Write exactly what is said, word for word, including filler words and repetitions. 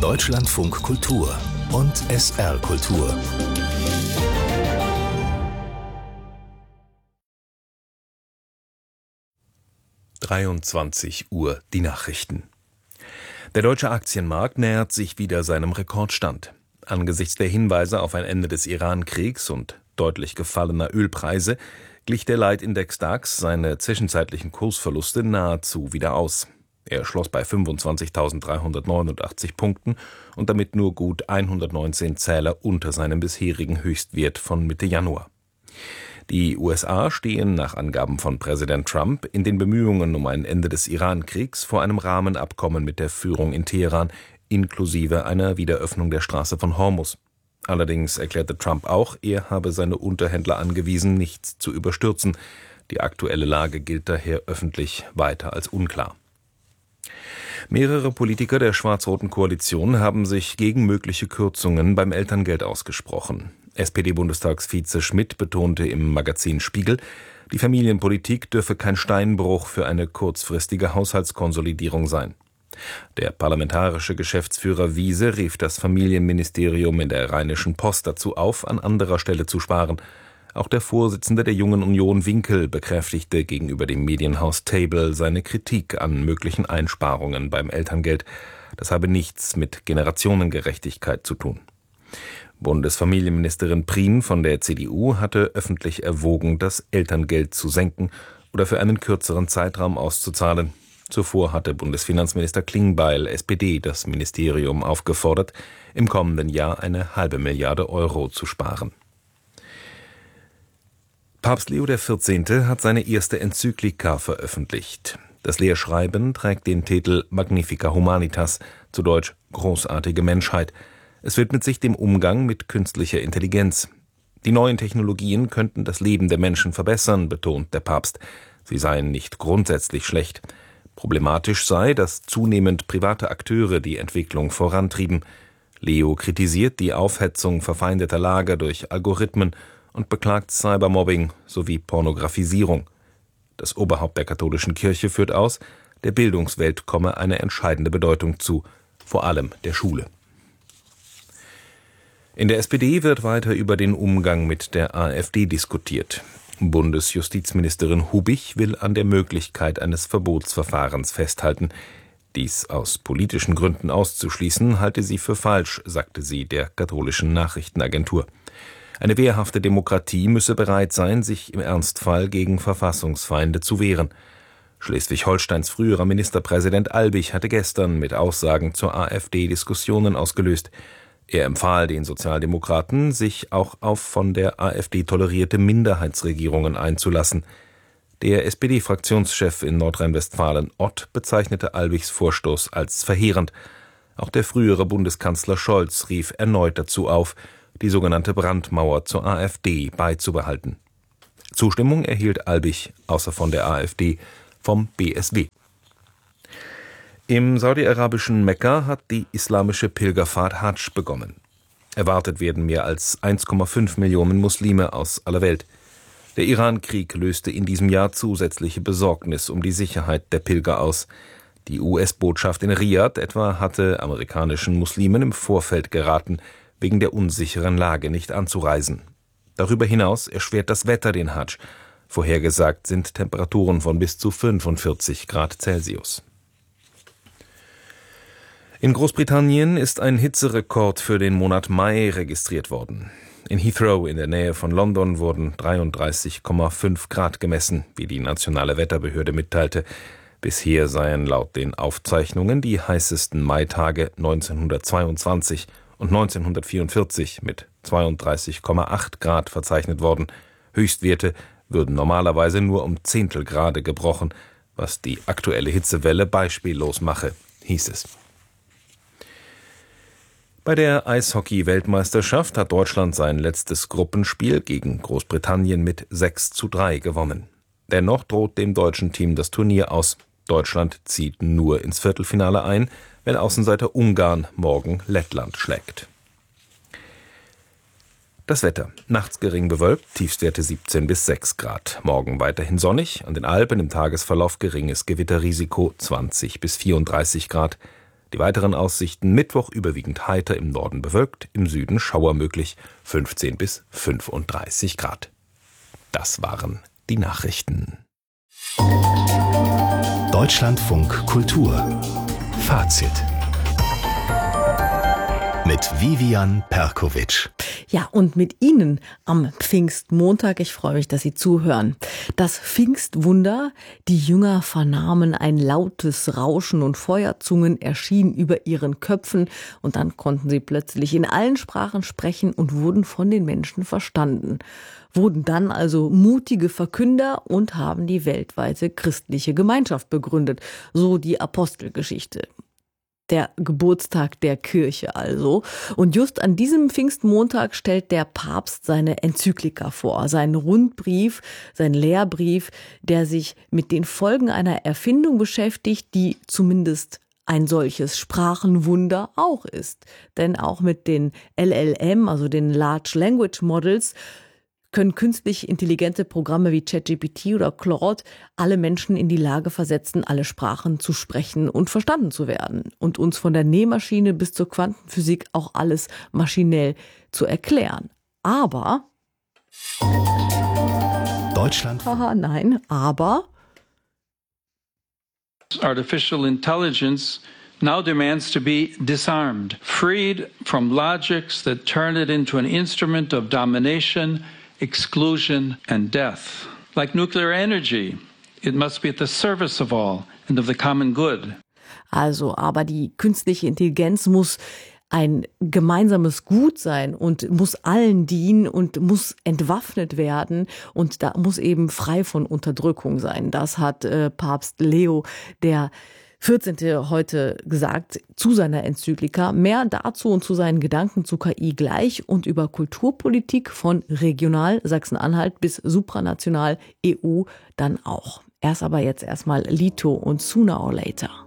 Deutschlandfunk Kultur und S R Kultur. dreiundzwanzig Uhr die Nachrichten. Der deutsche Aktienmarkt nähert sich wieder seinem Rekordstand. Angesichts der Hinweise auf ein Ende des Iran-Kriegs und deutlich gefallener Ölpreise glich der Leitindex DAX seine zwischenzeitlichen Kursverluste nahezu wieder aus. Er schloss bei fünfundzwanzigtausenddreihundertneunundachtzig Punkten und damit nur gut hundertneunzehn Zähler unter seinem bisherigen Höchstwert von Mitte Januar. Die U S A stehen nach Angaben von Präsident Trump in den Bemühungen um ein Ende des Iran-Kriegs vor einem Rahmenabkommen mit der Führung in Teheran, inklusive einer Wiederöffnung der Straße von Hormuz. Allerdings erklärte Trump auch, er habe seine Unterhändler angewiesen, nichts zu überstürzen. Die aktuelle Lage gilt daher öffentlich weiter als unklar. Mehrere Politiker der schwarz-roten Koalition haben sich gegen mögliche Kürzungen beim Elterngeld ausgesprochen. S P D-Bundestagsvize Schmidt betonte im Magazin Spiegel, die Familienpolitik dürfe kein Steinbruch für eine kurzfristige Haushaltskonsolidierung sein. Der parlamentarische Geschäftsführer Wiese rief das Familienministerium in der Rheinischen Post dazu auf, an anderer Stelle zu sparen. Auch der Vorsitzende der Jungen Union Winkel bekräftigte gegenüber dem Medienhaus Table seine Kritik an möglichen Einsparungen beim Elterngeld. Das habe nichts mit Generationengerechtigkeit zu tun. Bundesfamilienministerin Prien von der C D U hatte öffentlich erwogen, das Elterngeld zu senken oder für einen kürzeren Zeitraum auszuzahlen. Zuvor hatte Bundesfinanzminister Klingbeil, S P D, das Ministerium aufgefordert, im kommenden Jahr eine halbe Milliarde Euro zu sparen. Papst Leo der vierzehnte hat seine erste Enzyklika veröffentlicht. Das Lehrschreiben trägt den Titel Magnifica Humanitas, zu Deutsch Großartige Menschheit. Es widmet sich dem Umgang mit künstlicher Intelligenz. Die neuen Technologien könnten das Leben der Menschen verbessern, betont der Papst. Sie seien nicht grundsätzlich schlecht. Problematisch sei, dass zunehmend private Akteure die Entwicklung vorantrieben. Leo kritisiert die Aufhetzung verfeindeter Lager durch Algorithmen und beklagt Cybermobbing sowie Pornografisierung. Das Oberhaupt der katholischen Kirche führt aus, der Bildungswelt komme eine entscheidende Bedeutung zu, vor allem der Schule. In der S P D wird weiter über den Umgang mit der AfD diskutiert. Bundesjustizministerin Hubich will an der Möglichkeit eines Verbotsverfahrens festhalten. Dies aus politischen Gründen auszuschließen, halte sie für falsch, sagte sie der katholischen Nachrichtenagentur. Eine wehrhafte Demokratie müsse bereit sein, sich im Ernstfall gegen Verfassungsfeinde zu wehren. Schleswig-Holsteins früherer Ministerpräsident Albig hatte gestern mit Aussagen zur AfD Diskussionen ausgelöst. Er empfahl den Sozialdemokraten, sich auch auf von der AfD tolerierte Minderheitsregierungen einzulassen. Der S P D-Fraktionschef in Nordrhein-Westfalen, Ott, bezeichnete Albigs Vorstoß als verheerend. Auch der frühere Bundeskanzler Scholz rief erneut dazu auf, die sogenannte Brandmauer zur AfD beizubehalten. Zustimmung erhielt Albig, außer von der AfD, vom B S W. Im saudi-arabischen Mekka hat die islamische Pilgerfahrt Hadsch begonnen. Erwartet werden mehr als eins Komma fünf Millionen Muslime aus aller Welt. Der Iran-Krieg löste in diesem Jahr zusätzliche Besorgnis um die Sicherheit der Pilger aus. Die U S-Botschaft in Riad etwa hatte amerikanischen Muslimen im Vorfeld geraten, wegen der unsicheren Lage nicht anzureisen. Darüber hinaus erschwert das Wetter den Hadsch. Vorhergesagt sind Temperaturen von bis zu fünfundvierzig Grad Celsius. In Großbritannien ist ein Hitzerekord für den Monat Mai registriert worden. In Heathrow in der Nähe von London wurden dreiunddreißig Komma fünf Grad gemessen, wie die nationale Wetterbehörde mitteilte. Bisher seien laut den Aufzeichnungen die heißesten Maitage neunzehnhundertzweiundzwanzig und neunzehnhundertvierundvierzig mit zweiunddreißig Komma acht Grad verzeichnet worden. Höchstwerte würden normalerweise nur um Zehntelgrade gebrochen, was die aktuelle Hitzewelle beispiellos mache, hieß es. Bei der Eishockey-Weltmeisterschaft hat Deutschland sein letztes Gruppenspiel gegen Großbritannien mit sechs zu drei gewonnen. Dennoch droht dem deutschen Team das Turnier aus. Deutschland zieht nur ins Viertelfinale ein, wenn Außenseiter Ungarn morgen Lettland schlägt. Das Wetter. Nachts gering bewölkt, Tiefstwerte siebzehn bis sechs Grad. Morgen weiterhin sonnig, an den Alpen im Tagesverlauf geringes Gewitterrisiko zwanzig bis vierunddreißig Grad. Die weiteren Aussichten: Mittwoch überwiegend heiter, im Norden bewölkt, im Süden Schauer möglich, fünfzehn bis fünfunddreißig Grad. Das waren die Nachrichten. Deutschlandfunk Kultur Fazit mit Vivian Perkovic. Ja, und mit Ihnen am Pfingstmontag. Ich freue mich, dass Sie zuhören. Das Pfingstwunder: Die Jünger vernahmen ein lautes Rauschen und Feuerzungen erschienen über ihren Köpfen. Und dann konnten sie plötzlich in allen Sprachen sprechen und wurden von den Menschen verstanden. Wurden dann also mutige Verkünder und haben die weltweite christliche Gemeinschaft begründet. So die Apostelgeschichte. Der Geburtstag der Kirche also. Und just an diesem Pfingstmontag stellt der Papst seine Enzyklika vor, seinen Rundbrief, seinen Lehrbrief, der sich mit den Folgen einer Erfindung beschäftigt, die zumindest ein solches Sprachenwunder auch ist. Denn auch mit den L L M, also den Large Language Models, können künstlich intelligente Programme wie ChatGPT oder Claude alle Menschen in die Lage versetzen, alle Sprachen zu sprechen und verstanden zu werden und uns von der Nähmaschine bis zur Quantenphysik auch alles maschinell zu erklären. Aber Deutschland. Haha, nein, aber Artificial intelligence now demands to be disarmed, freed from logics that turn it into an instrument of domination, exclusion and death. Like nuclear energy, it must be at the service of all and of the common good. Also, aber die künstliche Intelligenz muss ein gemeinsames Gut sein und muss allen dienen und muss entwaffnet werden und da muss eben frei von Unterdrückung sein. Das hat äh, Papst Leo der vierzehnte heute gesagt zu seiner Enzyklika. Mehr dazu und zu seinen Gedanken zu K I gleich und über Kulturpolitik von regional Sachsen-Anhalt bis supranational E U dann auch. Erst aber jetzt erstmal Lito und Sooner or Later.